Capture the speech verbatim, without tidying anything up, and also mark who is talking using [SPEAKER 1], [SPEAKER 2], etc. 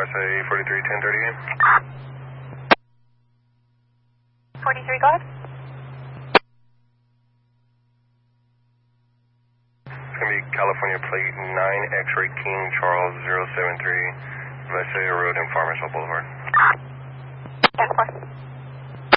[SPEAKER 1] say forty-three ten thirty again.
[SPEAKER 2] forty-three, go ahead.
[SPEAKER 1] It's going to be California plate nine X-ray King Charles zero seven three, Visalia Road and Farmersville Boulevard.
[SPEAKER 2] ten four.